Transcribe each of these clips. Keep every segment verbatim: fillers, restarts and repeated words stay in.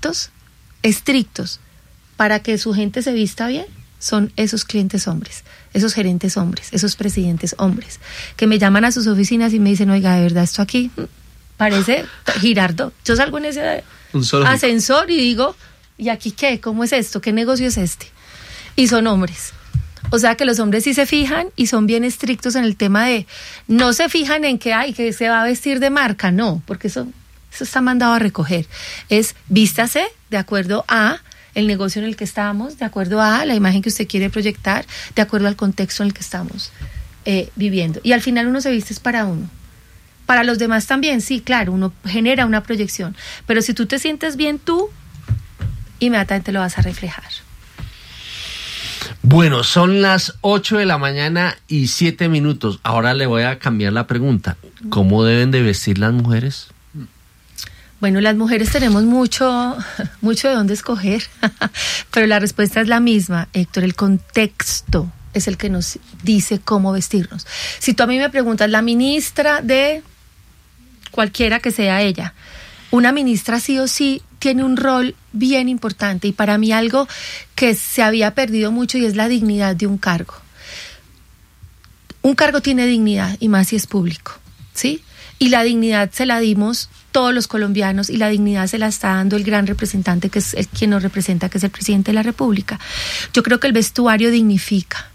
estrictos, estrictos, para que su gente se vista bien, son esos clientes hombres, esos gerentes hombres, esos presidentes hombres, que me llaman a sus oficinas y me dicen, oiga, de verdad, esto aquí parece Girardot. Yo salgo en ese ascensor y digo, ¿y aquí qué? ¿Cómo es esto? ¿Qué negocio es este? Y son hombres. O sea que los hombres sí se fijan y son bien estrictos en el tema de, no se fijan en que, ay, que se va a vestir de marca, no, porque eso, eso está mandado a recoger. Es vístase de acuerdo a el negocio en el que estamos, de acuerdo a la imagen que usted quiere proyectar, de acuerdo al contexto en el que estamos eh, viviendo. Y al final uno se viste es para uno. Para los demás también, sí, claro, uno genera una proyección. Pero si tú te sientes bien tú, inmediatamente lo vas a reflejar. Bueno, son las ocho de la mañana y siete minutos. Ahora le voy a cambiar la pregunta. ¿Cómo deben de vestir las mujeres? Bueno, las mujeres tenemos mucho, mucho de dónde escoger, pero la respuesta es la misma, Héctor. El contexto es el que nos dice cómo vestirnos. Si tú a mí me preguntas, la ministra de cualquiera que sea ella, una ministra sí o sí tiene un rol bien importante y para mí algo que se había perdido mucho y es la dignidad de un cargo. Un cargo tiene dignidad y más si es público, ¿sí? Y la dignidad se la dimos todos los colombianos y la dignidad se la está dando el gran representante que es el quien nos representa, que es el presidente de la República. Yo creo que el vestuario dignifica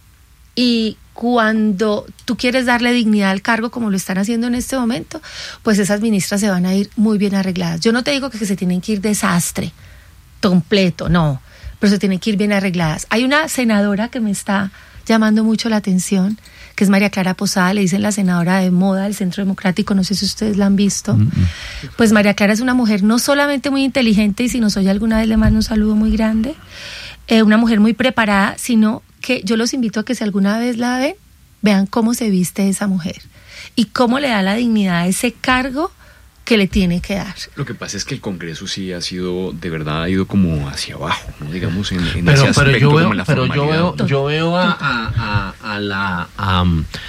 y cuando tú quieres darle dignidad al cargo como lo están haciendo en este momento, pues esas ministras se van a ir muy bien arregladas. Yo no te digo que se tienen que ir desastre completo, no, pero se tienen que ir bien arregladas. Hay una senadora que me está llamando mucho la atención, que es María Clara Posada, le dicen la senadora de moda del Centro Democrático, no sé si ustedes la han visto. Mm-hmm. Pues María Clara es una mujer no solamente muy inteligente, y si nos oye alguna vez le mando un saludo muy grande, eh, una mujer muy preparada, sino que yo los invito a que si alguna vez la ven, vean cómo se viste esa mujer y cómo le da la dignidad a ese cargo que le tiene que dar. Lo que pasa es que el Congreso sí ha sido, de verdad, ha ido como hacia abajo, ¿no? Digamos, en, en pero, ese aspecto, pero yo veo, como en la pero yo formalidad. veo, yo veo a, a, a, a la a,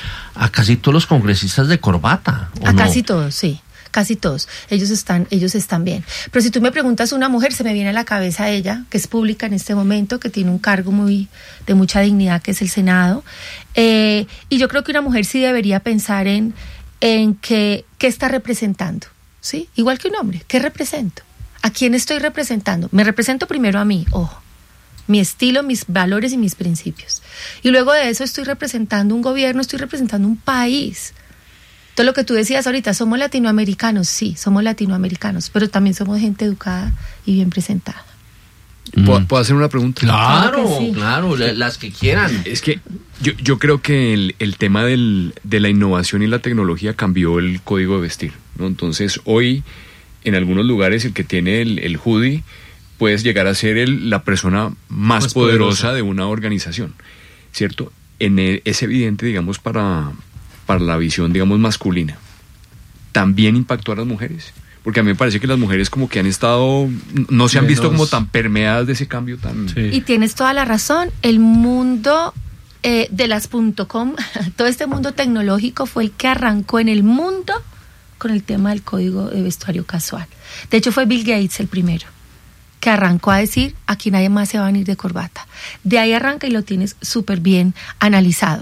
a casi todos los congresistas de corbata. ¿O a no? Casi todos, sí. Casi todos, ellos están, ellos están bien. Pero si tú me preguntas una mujer, se me viene a la cabeza ella, que es pública en este momento, que tiene un cargo muy de mucha dignidad, que es el Senado. Eh, y yo creo que una mujer sí debería pensar en, en que, qué está representando, ¿sí? Igual que un hombre, ¿qué represento? ¿A quién estoy representando? Me represento primero a mí, ojo, mi estilo, mis valores y mis principios. Y luego de eso estoy representando un gobierno, estoy representando un país. Todo lo que tú decías ahorita, somos latinoamericanos, sí, somos latinoamericanos, pero también somos gente educada y bien presentada. ¿Puedo, ¿puedo hacer una pregunta? Claro, Claro que sí. claro, las que quieran. Es que yo, yo creo que el, el tema del, de la innovación y la tecnología cambió el código de vestir, ¿no? Entonces, hoy, en algunos lugares, el que tiene el, el hoodie puedes llegar a ser el, la persona más, más poderosa, poderosa de una organización, ¿cierto? En el, es evidente, digamos, para... para la visión, digamos, masculina, ¿también impactó a las mujeres? Porque a mí me parece que las mujeres como que han estado, no se han visto como tan permeadas de ese cambio tan... Sí. Y tienes toda la razón, el mundo eh, de las punto com, todo este mundo tecnológico fue el que arrancó en el mundo con el tema del código de vestuario casual. De hecho fue Bill Gates el primero, que arrancó a decir, aquí nadie más se va a venir de corbata. De ahí arranca y lo tienes súper bien analizado.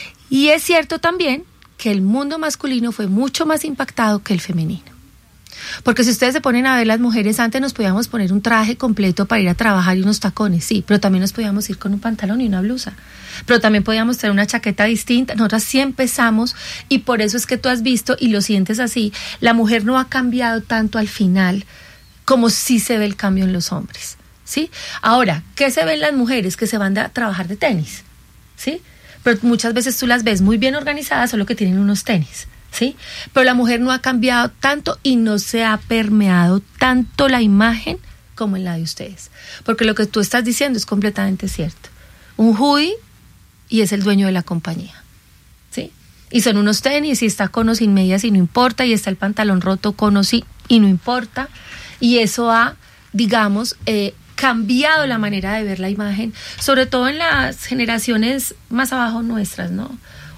Y es cierto también que el mundo masculino fue mucho más impactado que el femenino. Porque si ustedes se ponen a ver, las mujeres antes nos podíamos poner un traje completo para ir a trabajar y unos tacones, sí, pero también nos podíamos ir con un pantalón y una blusa. Pero también podíamos tener una chaqueta distinta. Nosotras sí empezamos, y por eso es que tú has visto y lo sientes así, la mujer no ha cambiado tanto al final como sí se ve el cambio en los hombres, ¿sí? Ahora, ¿qué se ve en las mujeres? Que se van a trabajar de tenis, ¿sí? Pero muchas veces tú las ves muy bien organizadas, solo que tienen unos tenis, ¿sí? Pero la mujer no ha cambiado tanto y no se ha permeado tanto la imagen como en la de ustedes. Porque lo que tú estás diciendo es completamente cierto. Un hoodie y es el dueño de la compañía, ¿sí? Y son unos tenis y está con o sin medias y no importa, y está el pantalón roto con o sin y no importa. Y eso ha, digamos, eh, cambiado la manera de ver la imagen, sobre todo en las generaciones más abajo nuestras, ¿no?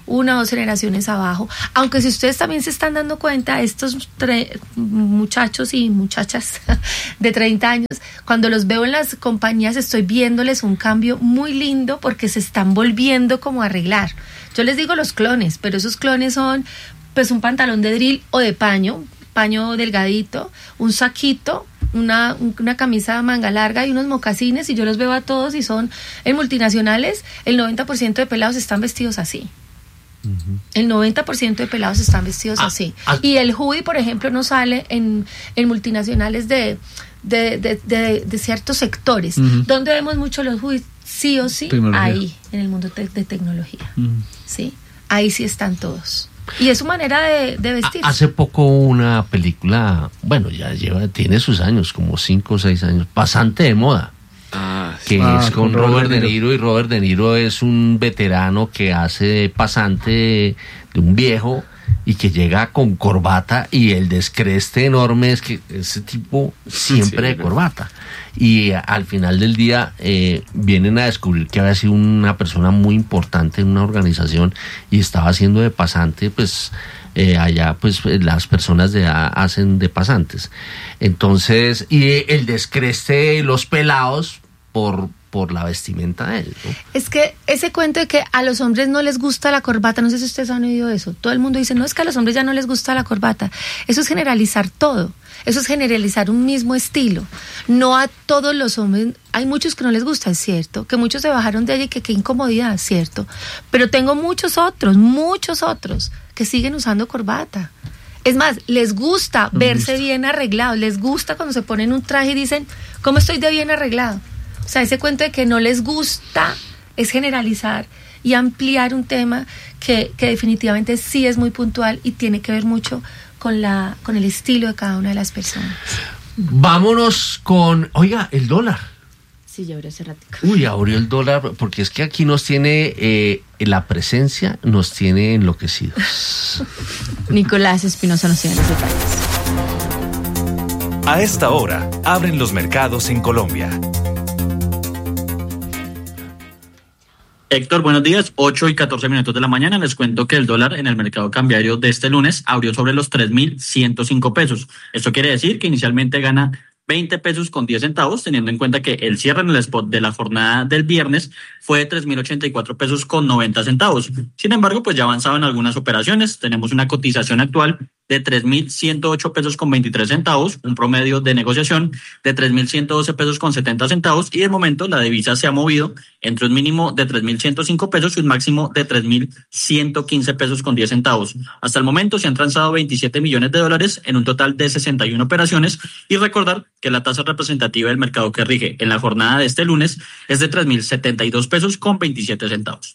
una o dos generaciones abajo. Aunque si ustedes también se están dando cuenta, estos tre- muchachos y muchachas de treinta años, cuando los veo en las compañías estoy viéndoles un cambio muy lindo porque se están volviendo como a arreglar. Yo les digo los clones, pero esos clones son pues un pantalón de drill o de paño, paño delgadito, un saquito, una, una camisa de manga larga y unos mocasines, y yo los veo a todos y son, en multinacionales, el noventa por ciento de pelados están vestidos así. Uh-huh. El noventa por ciento de pelados están vestidos ah, así. Ah, y el hoodie, por ejemplo, no sale en, en multinacionales de, de, de, de, de ciertos sectores. Uh-huh. ¿Dónde vemos mucho los hoodies? Sí o sí, tecnología. Ahí, en el mundo te- de tecnología. Uh-huh. Sí, ahí sí están todos. Y es su manera de, de vestir. Hace poco una película, bueno, ya lleva, tiene sus años, como cinco o seis años, bastante de moda. Ah, sí. Que ah, es con, con Robert, Robert De Niro. Y Robert De Niro es un veterano que hace de pasante de, de un viejo y que llega con corbata, y el descreste enorme es que ese tipo siempre sí, de corbata. Y al final del día eh, vienen a descubrir que había sido una persona muy importante en una organización y estaba haciendo de pasante, pues eh, allá pues las personas de allá hacen de pasantes. Entonces, y el descreste, los pelados por por la vestimenta de él, ¿no? Es que ese cuento de que a los hombres no les gusta la corbata, no sé si ustedes han oído eso, todo el mundo dice, no, es que a los hombres ya no les gusta la corbata. Eso es generalizar todo, eso es generalizar un mismo estilo. No a todos los hombres, hay muchos que no les gusta, es cierto, que muchos se bajaron de allí y que qué incomodidad, es cierto, pero tengo muchos otros, muchos otros que siguen usando corbata. Es más, les gusta verse bien arreglados, les gusta cuando se ponen un traje y dicen, ¿cómo estoy de bien arreglado? O sea, ese cuento de que no les gusta es generalizar y ampliar un tema que, que definitivamente sí es muy puntual y tiene que ver mucho con la con el estilo de cada una de las personas. Vámonos con, oiga, el dólar. Sí, ya abrió hace rato. Uy, abrió el dólar, porque es que aquí nos tiene, eh, la presencia nos tiene enloquecidos. Nicolás Espinosa nos tiene los detalles. A esta hora, abren los mercados en Colombia. Héctor, buenos días. ocho y catorce minutos de la mañana. Les cuento que el dólar en el mercado cambiario de este lunes abrió sobre los tres mil ciento cinco pesos. Esto quiere decir que inicialmente gana veinte pesos con diez centavos, teniendo en cuenta que el cierre en el spot de la jornada del viernes fue de tres mil ochenta y cuatro pesos con noventa centavos. Sin embargo, pues ya avanzaban algunas operaciones. Tenemos una cotización actual de tres mil ciento ocho pesos con veintitrés centavos, un promedio de negociación de tres mil ciento doce pesos con setenta centavos, y de momento la divisa se ha movido entre un mínimo de tres mil ciento cinco pesos y un máximo de tres mil ciento quince pesos con diez centavos. Hasta el momento se han transado veintisiete millones de dólares en un total de sesenta y una operaciones, y recordar que la tasa representativa del mercado que rige en la jornada de este lunes es de tres mil setenta y dos pesos con veintisiete centavos.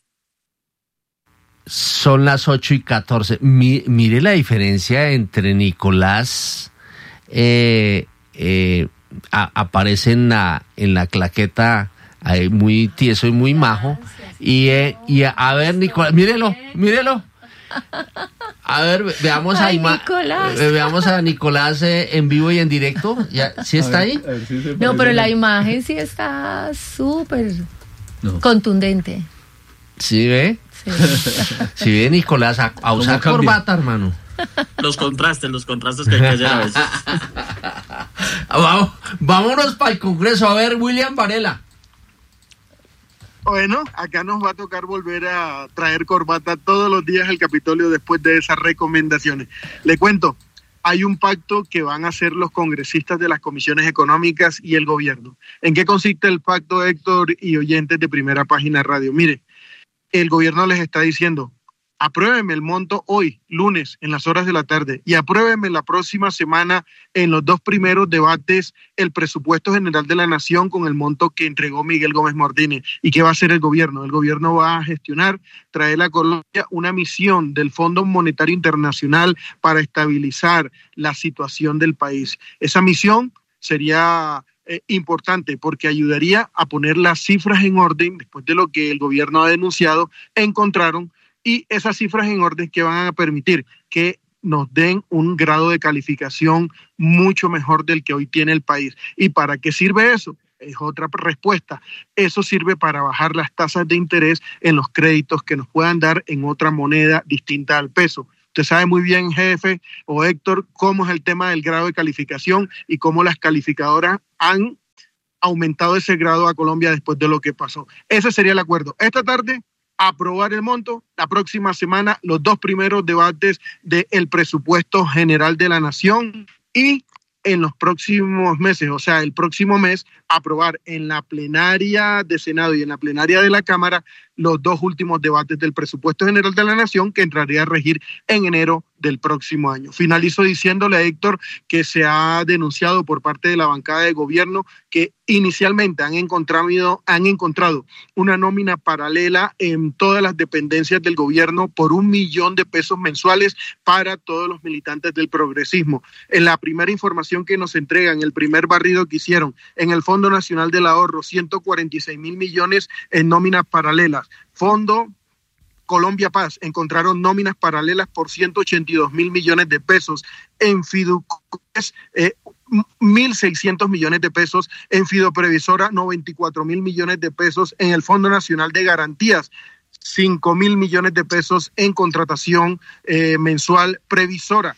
Son las ocho y catorce. Mi, mire la diferencia entre Nicolás, eh, eh, a, aparece en la, en la claqueta ahí muy tieso y muy majo. Y, eh, y a, a ver, Nicolás, mírelo, mírelo. A ver, veamos a, Ima, eh, veamos a Nicolás eh, en vivo y en directo. ¿Ya, ¿sí está ahí? A ver si no, pero la imagen sí está súper no. contundente. ¿Sí ve? Sí. Si ve, Nicolás, a, a usar corbata, hermano. Los contrastes, los contrastes que hay que hacer a veces. Vamos, vámonos para el Congreso. A ver, William Varela. Bueno, acá nos va a tocar volver a traer corbata todos los días al Capitolio después de esas recomendaciones. Le cuento, hay un pacto que van a hacer los congresistas de las comisiones económicas y el gobierno. ¿En qué consiste el pacto, Héctor y oyentes de Primera Página Radio? Mire, el gobierno les está diciendo, apruébeme el monto hoy, lunes, en las horas de la tarde, y apruébeme la próxima semana en los dos primeros debates el presupuesto general de la nación con el monto que entregó Miguel Gómez Martínez. ¿Y qué va a hacer el gobierno? El gobierno va a gestionar, traer a Colombia una misión del Fondo Monetario Internacional para estabilizar la situación del país. Esa misión sería Eh, importante porque ayudaría a poner las cifras en orden después de lo que el gobierno ha denunciado, encontraron, y esas cifras en orden que van a permitir que nos den un grado de calificación mucho mejor del que hoy tiene el país. ¿Y para qué sirve eso? es otra respuesta. Eso sirve para bajar las tasas de interés en los créditos que nos puedan dar en otra moneda distinta al peso. Usted sabe muy bien, jefe o Héctor, cómo es el tema del grado de calificación y cómo las calificadoras han aumentado ese grado a Colombia después de lo que pasó. Ese sería el acuerdo. Esta tarde, aprobar el monto. La próxima semana, los dos primeros debates del presupuesto general de la Nación y en los próximos meses, o sea, el próximo mes, aprobar en la plenaria de Senado y en la plenaria de la Cámara los dos últimos debates del presupuesto general de la Nación que entraría a regir en enero del próximo año. Finalizo diciéndole a Héctor que se ha denunciado por parte de la bancada de gobierno que inicialmente han encontrado, han encontrado una nómina paralela en todas las dependencias del gobierno por un millón de pesos mensuales para todos los militantes del progresismo. En la primera información que nos entregan, el primer barrido que hicieron en el Fondo Nacional del Ahorro, ciento cuarenta y seis mil millones en nóminas paralelas. Fondo Colombia Paz, encontraron nóminas paralelas por ciento ochenta y dos mil millones de pesos. En Fiducres, eh, mil seiscientos millones de pesos. En Fidoprevisora, noventa y cuatro mil millones de pesos. En el Fondo Nacional de Garantías, cinco mil millones de pesos en contratación eh, mensual previsora.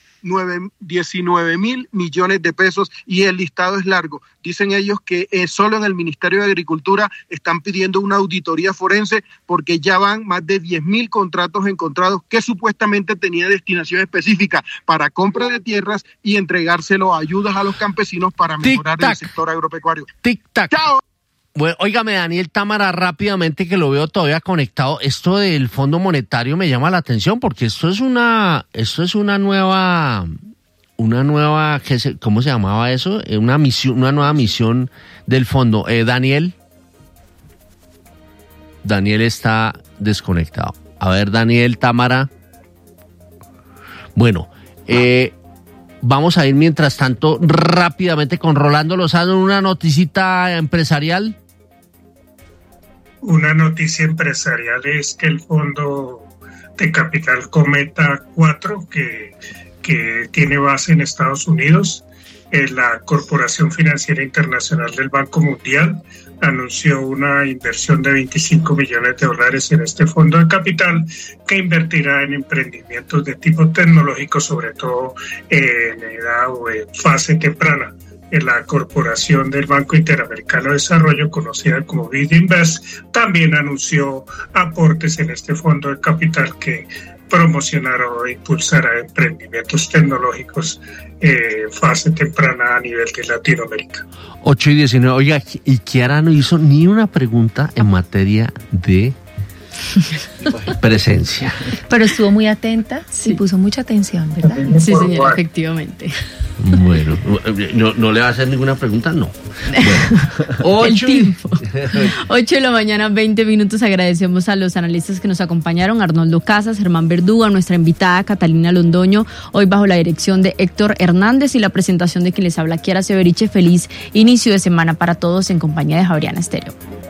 diecinueve mil millones de pesos y el listado es largo. Dicen ellos que eh, solo en el Ministerio de Agricultura están pidiendo una auditoría forense porque ya van más de diez mil contratos encontrados que supuestamente tenía destinación específica para compra de tierras y entregárselo a ayudas a los campesinos para mejorar el sector agropecuario. Tic-tac. ¡Chao! Bueno, óigame, Daniel Támara, rápidamente que lo veo todavía conectado. Esto del Fondo Monetario me llama la atención porque esto es una, esto es una nueva, una nueva, ¿qué se, ¿cómo se llamaba eso? Una misión, una nueva misión del fondo. Eh, Daniel, Daniel está desconectado. A ver, Daniel Támara. Bueno, eh, vamos a ir mientras tanto rápidamente con Rolando Lozano, una noticita empresarial. Una noticia empresarial es que el fondo de capital Cometa cuatro, que, que tiene base en Estados Unidos, eh, la Corporación Financiera Internacional del Banco Mundial, anunció una inversión de veinticinco millones de dólares en este fondo de capital que invertirá en emprendimientos de tipo tecnológico, sobre todo en edad o en fase temprana. En la Corporación del Banco Interamericano de Desarrollo, conocida como B I D Invest, también anunció aportes en este fondo de capital que promocionará o impulsará emprendimientos tecnológicos eh, fase temprana a nivel de Latinoamérica. ocho y diecinueve. Oiga, y Kiara no hizo ni una pregunta en materia de presencia. Pero estuvo muy atenta, sí, puso mucha atención, ¿verdad? Sí, señora, efectivamente. Bueno, no, no le va a hacer ninguna pregunta, no. Bueno, ocho, el tiempo. ocho de la mañana, veinte minutos. Agradecemos a los analistas que nos acompañaron, Arnoldo Casas, Germán Verdugo, a nuestra invitada Catalina Londoño, hoy bajo la dirección de Héctor Hernández y la presentación de quien les habla, Kiara Severiche. Feliz inicio de semana para todos en compañía de Javeriana Estéreo.